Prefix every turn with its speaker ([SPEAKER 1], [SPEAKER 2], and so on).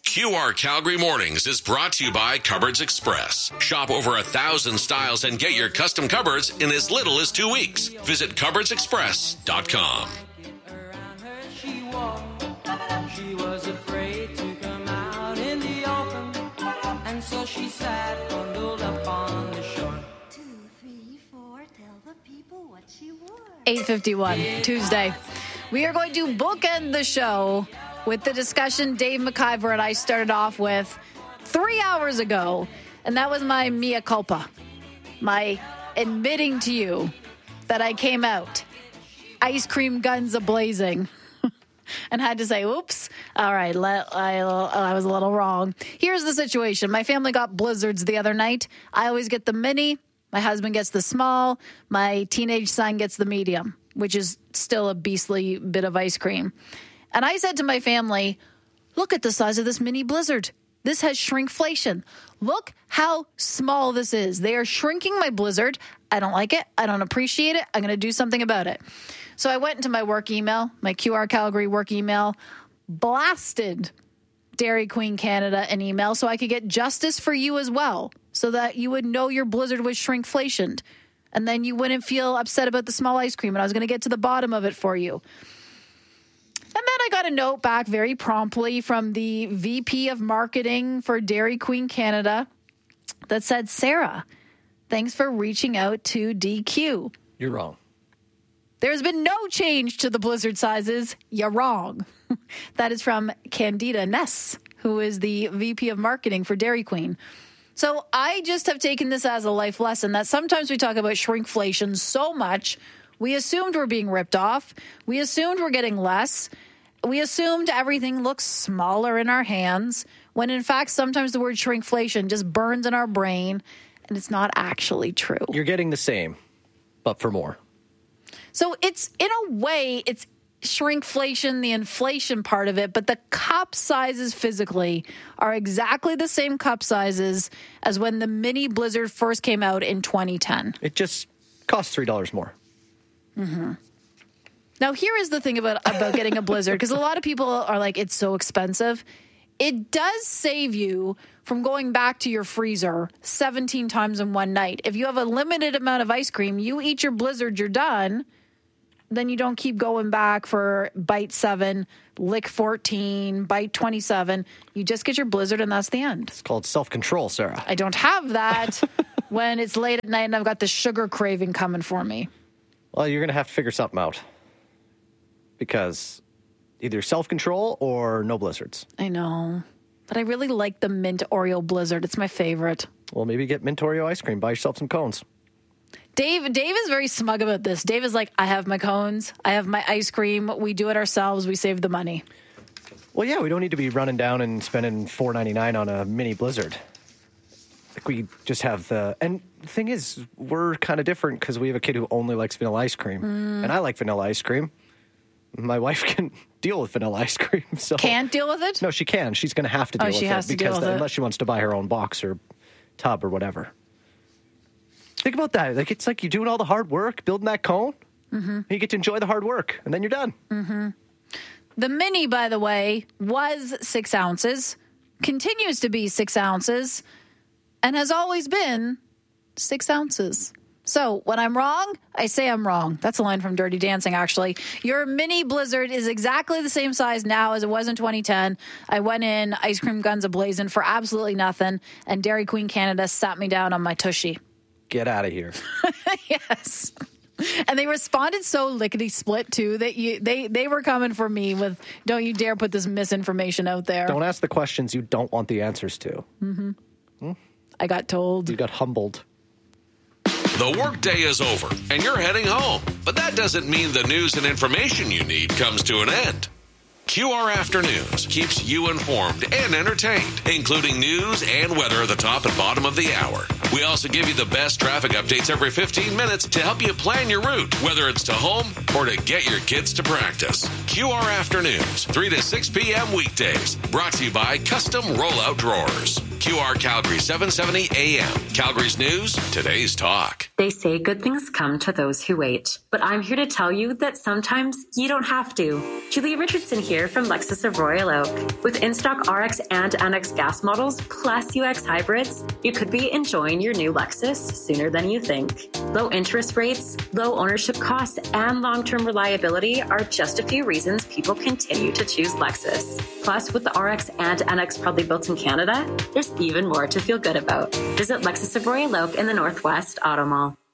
[SPEAKER 1] QR Calgary Mornings is brought to you by Cupboards Express. Shop over 1,000 styles and get your custom cupboards in as little as 2 weeks. Visit cupboardsexpress.com.
[SPEAKER 2] She was afraid to come out in the open, and so she sat bundled up on the shore.
[SPEAKER 3] 2, 3, 4, tell the people what she wore.
[SPEAKER 4] 8:51, Tuesday. We are going to bookend the show with the discussion Dave McIver and I started off with 3 hours ago, and that was my mea culpa, my admitting to you that I came out ice cream guns a-blazing and had to say, oops, all right, I was a little wrong. Here's the situation. My family got blizzards the other night. I always get the mini. My husband gets the small. My teenage son gets the medium, which is still a beastly bit of ice cream. And I said to my family, look at the size of this mini blizzard. This has shrinkflation. Look how small this is. They are shrinking my blizzard. I don't like it. I don't appreciate it. I'm going to do something about it. So I went into my work email, my QR Calgary work email, blasted Dairy Queen Canada an email so I could get justice for you as well, so that you would know your blizzard was shrinkflationed. And then you wouldn't feel upset about the small ice cream. And I was going to get to the bottom of it for you. And then I got a note back very promptly from the VP of Marketing for Dairy Queen Canada that said, Sarah, thanks for reaching out to DQ.
[SPEAKER 5] You're wrong.
[SPEAKER 4] There's been no change to the blizzard sizes. You're wrong. That is from Candida Ness, who is the VP of Marketing for Dairy Queen. So I just have taken this as a life lesson that sometimes we talk about shrinkflation so much, we assumed we're being ripped off. We assumed we're getting less. We assumed everything looks smaller in our hands, when in fact, sometimes the word shrinkflation just burns in our brain, and it's not actually true.
[SPEAKER 5] You're getting the same, but for more.
[SPEAKER 4] So it's, in a way, it's shrinkflation, the inflation part of it, but the cup sizes physically are exactly the same cup sizes as when the mini blizzard first came out in 2010.
[SPEAKER 5] It just costs $3 more.
[SPEAKER 4] Mm-hmm. Now, here is the thing about getting a blizzard, because a lot of people are like, it's so expensive. It does save you from going back to your freezer 17 times in one night. If you have a limited amount of ice cream, you eat your blizzard, you're done. Then you don't keep going back for bite 7, lick 14, bite 27. You just get your blizzard, and that's the end.
[SPEAKER 5] It's called self-control, Sarah.
[SPEAKER 4] I don't have that when it's late at night and I've got the sugar craving coming for me.
[SPEAKER 5] Well, you're going to have to figure something out, because either self-control or no blizzards.
[SPEAKER 4] I know, but I really like the mint Oreo blizzard. It's my favorite.
[SPEAKER 5] Well, maybe get mint Oreo ice cream. Buy yourself some cones.
[SPEAKER 4] Dave is very smug about this. Dave is like, I have my cones. I have my ice cream. We do it ourselves. We save the money.
[SPEAKER 5] Well, yeah, we don't need to be running down and spending $4.99 on a mini blizzard. Like, we just have the... And the thing is, we're kind of different because we have a kid who only likes vanilla ice cream. And I like vanilla ice cream. My wife can deal with vanilla ice cream. So
[SPEAKER 4] can't deal with it?
[SPEAKER 5] No, she can. She's going to have to deal with it, because unless she wants to buy her own box or tub or whatever. Think about that. Like, it's like you're doing all the hard work, building that cone. Mm-hmm. You get to enjoy the hard work, and then you're done.
[SPEAKER 4] Mm-hmm. The mini, by the way, was 6 ounces, continues to be 6 ounces, and has always been 6 ounces. So when I'm wrong, I say I'm wrong. That's a line from Dirty Dancing, actually. Your mini blizzard is exactly the same size now as it was in 2010. I went in ice cream guns a-blazing for absolutely nothing, and Dairy Queen Canada sat me down on my tushy.
[SPEAKER 5] Get out of here.
[SPEAKER 4] Yes. And they responded so lickety-split, too, that they were coming for me with, don't you dare put this misinformation out there.
[SPEAKER 5] Don't ask the questions you don't want the answers to.
[SPEAKER 4] Mm-hmm. I got told.
[SPEAKER 5] You got humbled.
[SPEAKER 1] The workday is over, and you're heading home. But that doesn't mean the news and information you need comes to an end. QR Afternoons keeps you informed and entertained, including news and weather at the top and bottom of the hour. We also give you the best traffic updates every 15 minutes to help you plan your route, whether it's to home or to get your kids to practice. QR Afternoons, 3 to 6 p.m. weekdays. Brought to you by Custom Rollout Drawers. QR Calgary 770 AM. Calgary's news, today's talk.
[SPEAKER 6] They say good things come to those who wait, but I'm here to tell you that sometimes you don't have to. Julia Richardson here from Lexus of Royal Oak. With in-stock RX and NX gas models plus UX hybrids, you could be enjoying your new Lexus sooner than you think. Low interest rates, low ownership costs, and long-term reliability are just a few reasons people continue to choose Lexus. Plus, with the RX and NX proudly built in Canada, there's even more to feel good about. Visit Lexus of Royal Oak in the Northwest Auto Mall.